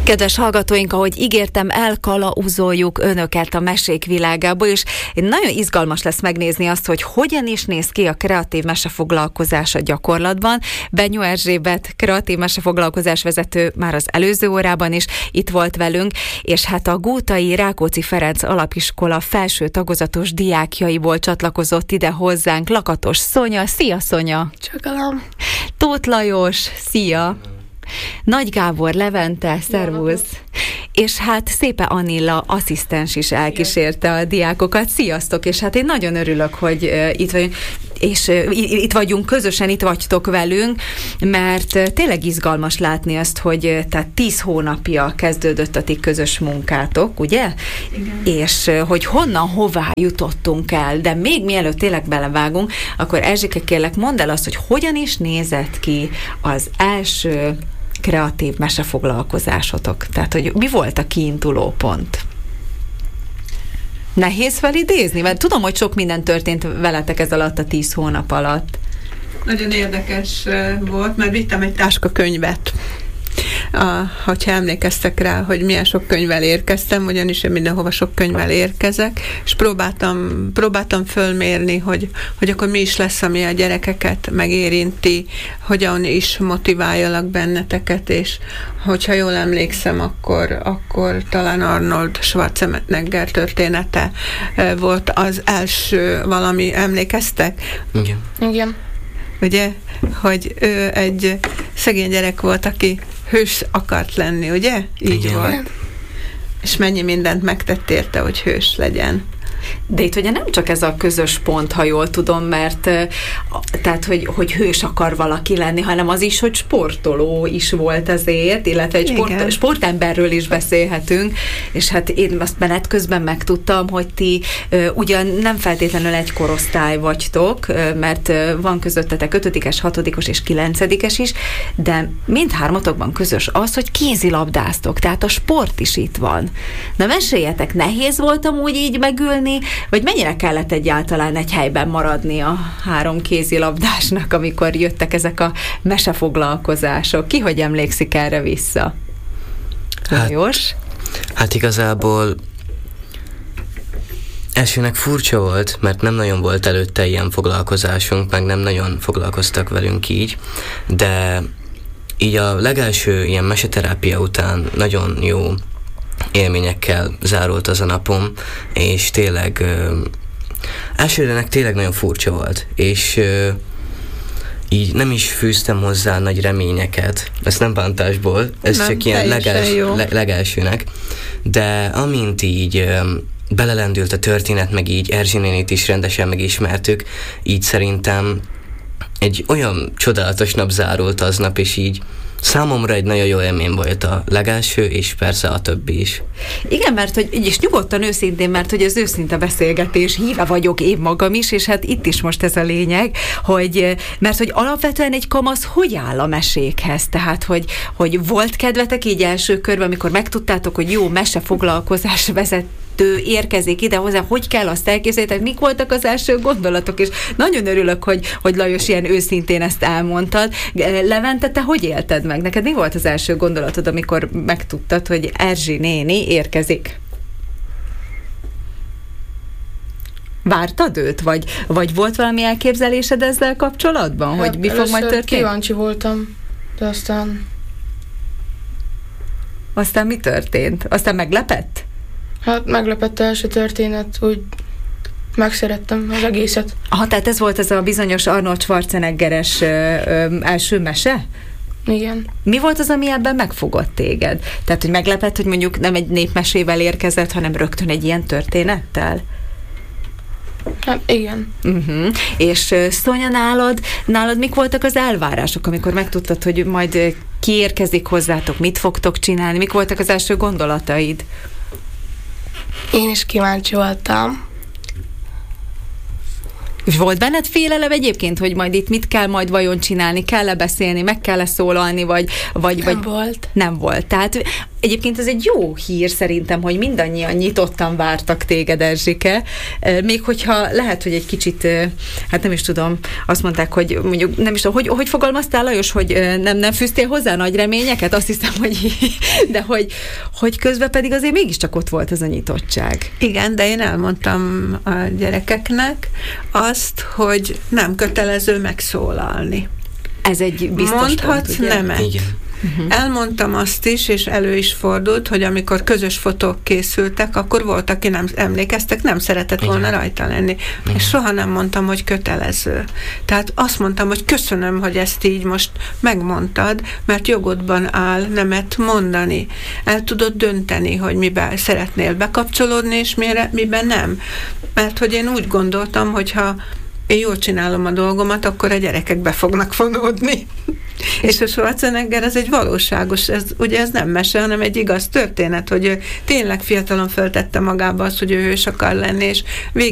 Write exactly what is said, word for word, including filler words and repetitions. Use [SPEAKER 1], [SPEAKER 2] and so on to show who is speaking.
[SPEAKER 1] Kedves hallgatóink, ahogy ígértem, elkalauzoljuk önöket a mesék világába, és nagyon izgalmas lesz megnézni azt, hogy hogyan is néz ki a kreatív mesefoglalkozás a gyakorlatban. Benyó Erzsébet, kreatív mesefoglalkozás vezető már az előző órában is itt volt velünk, és hát a Gótai Rákóczi Ferenc Alapiskola felső tagozatos diákjaiból csatlakozott ide hozzánk Lakatos Szonya. Szia, Szonya!
[SPEAKER 2] Csakalom!
[SPEAKER 1] Tóth Lajos, szia! Nagy Gábor, Levente, szervusz! És hát Szépe Anilla asszisztens is elkísérte a diákokat. Sziasztok! És hát én nagyon örülök, hogy uh, itt vagyunk, és uh, itt vagyunk, közösen itt vagytok velünk, mert uh, tényleg izgalmas látni azt, hogy uh, tehát tíz hónapja kezdődött a ti közös munkátok, ugye? Igen. És uh, hogy honnan, hová jutottunk el, de még mielőtt tényleg belevágunk, akkor Erzsike, kérlek, mondd el azt, hogy hogyan is nézett ki az első kreatív mesefoglalkozásotok. Tehát, hogy mi volt a kiinduló pont? Nehéz felidézni? Mert tudom, hogy sok minden történt veletek ez alatt a tíz hónap alatt.
[SPEAKER 2] Nagyon érdekes volt, mert vittem egy táskakönyvet. A, hogyha emlékeztek rá, hogy milyen sok könyvvel érkeztem, ugyanis én mindenhova sok könyvvel érkezek, és próbáltam, próbáltam fölmérni, hogy, hogy akkor mi is lesz, ami a gyerekeket megérinti, hogyan is motiváljalak benneteket, és hogyha jól emlékszem, akkor, akkor talán Arnold Schwarzenegger története volt az első valami, emlékeztek?
[SPEAKER 3] Igen.
[SPEAKER 2] Igen. Ugye, hogy ő egy szegény gyerek volt, aki hős akart lenni, ugye? Így
[SPEAKER 3] Igen.
[SPEAKER 2] volt. És mennyi mindent megtett érte, hogy hős legyen.
[SPEAKER 1] De itt ugye nem csak ez a közös pont, ha jól tudom, mert tehát, hogy, hogy hős akar valaki lenni, hanem az is, hogy sportoló is volt azért, illetve egy sport, sportemberről is beszélhetünk, és hát én azt menet közben megtudtam, hogy ti uh, ugyan nem feltétlenül egy korosztály vagytok, uh, mert uh, van közöttetek ötödikes, hatodikos és kilencedikes is, de mindhármatokban közös az, hogy kézilabdáztok, tehát a sport is itt van. Na meséljetek, nehéz volt amúgy így megülni, vagy mennyire kellett egyáltalán egy helyben maradni a három kézilabdásnak, amikor jöttek ezek a mesefoglalkozások? Ki hogy emlékszik erre vissza?
[SPEAKER 3] Hát,
[SPEAKER 1] Lajos?
[SPEAKER 3] hát igazából elsőnek furcsa volt, mert nem nagyon volt előtte ilyen foglalkozásunk, meg nem nagyon foglalkoztak velünk így, de így a legelső ilyen meseterápia után nagyon jó élményekkel zárult az a napom, és tényleg ö, elsőrenek tényleg nagyon furcsa volt, és ö, így nem is fűztem hozzá nagy reményeket, ezt nem bántásból, ez nem, csak ilyen legels, le, legelsőnek, de amint így ö, belelendült a történet, meg így Erzsi nénit is rendesen megismertük, így szerintem egy olyan csodálatos nap zárult aznap, és így számomra egy nagyon jó élmény volt a legelső, és persze a többi is.
[SPEAKER 1] Igen, mert hogy, és nyugodtan őszintén, mert hogy az őszinte beszélgetés híve vagyok én magam is, és hát itt is most ez a lényeg, hogy, mert hogy alapvetően egy kamasz hogy áll a mesékhez? Tehát, hogy, hogy volt kedvetek így első körben, amikor megtudtátok, hogy jó mesefoglalkozás vezet érkezik ide hozzá, hogy kell azt elképzelni, mik voltak az első gondolatok, és nagyon örülök, hogy, hogy Lajos ilyen őszintén ezt elmondtad. Levente, te hogy élted meg? Neked mi volt az első gondolatod, amikor megtudtad, hogy Erzsi néni érkezik? Vártad őt? Vagy, vagy volt valami elképzelésed ezzel kapcsolatban?
[SPEAKER 4] Hát
[SPEAKER 1] hogy mi fog majd történni?
[SPEAKER 4] Kíváncsi voltam, de aztán...
[SPEAKER 1] Aztán mi történt? Aztán meglepett?
[SPEAKER 4] Hát meglepett első történet, úgy megszerettem az egészet.
[SPEAKER 1] Aha, tehát ez volt ez a bizonyos Arnold Schwarzeneggeres ö, ö, első mese?
[SPEAKER 4] Igen.
[SPEAKER 1] Mi volt az, ami ebben megfogott téged? Tehát, hogy meglepett, hogy mondjuk nem egy népmesével érkezett, hanem rögtön egy ilyen történettel?
[SPEAKER 4] Hát igen.
[SPEAKER 1] Uh-huh. És uh, Szonya, nálad, nálad mik voltak az elvárások, amikor megtudtad, hogy majd ki érkezik hozzátok, mit fogtok csinálni? Mik voltak az első gondolataid?
[SPEAKER 5] Én is kíváncsi voltam.
[SPEAKER 1] És volt benned félelem egyébként, hogy majd itt mit kell majd vajon csinálni? Kell-e beszélni, meg kell-e szólalni, vagy... vagy
[SPEAKER 5] nem
[SPEAKER 1] vagy
[SPEAKER 5] volt.
[SPEAKER 1] Nem volt. Tehát egyébként ez egy jó hír szerintem, hogy mindannyian nyitottan vártak téged, Erzsike, még hogyha lehet, hogy egy kicsit, hát nem is tudom, azt mondták, hogy mondjuk, nem is tudom, hogy, hogy fogalmaztál, Lajos, hogy nem, nem fűztél hozzá nagy reményeket? Azt hiszem, hogy de hogy, hogy közben pedig azért mégiscsak ott volt ez a nyitottság.
[SPEAKER 2] Igen, de én elmondtam a gyerekeknek azt, hogy nem kötelező megszólalni.
[SPEAKER 1] Ez egy biztos
[SPEAKER 2] Mondhatsz
[SPEAKER 1] pont,
[SPEAKER 2] nemet.
[SPEAKER 3] Igen.
[SPEAKER 2] Uh-huh. Elmondtam azt is, és elő is fordult, hogy amikor közös fotók készültek, akkor volt, aki nem emlékeztek, nem szeretett
[SPEAKER 3] Igen.
[SPEAKER 2] volna rajta lenni. Igen. És soha nem mondtam, hogy kötelező. Tehát azt mondtam, hogy köszönöm, hogy ezt így most megmondtad, mert jogodban áll nemet mondani. El tudod dönteni, hogy miben szeretnél bekapcsolódni, és mire, miben nem. Mert hogy én úgy gondoltam, hogyha én jól csinálom a dolgomat, akkor a gyerekek be fognak fonódni. És a Schwarzenegger ez egy valóságos, ez, ugye ez nem mese, hanem egy igaz történet, hogy ő tényleg fiatalon föltette magába azt, hogy ő hős akar lenni, és végig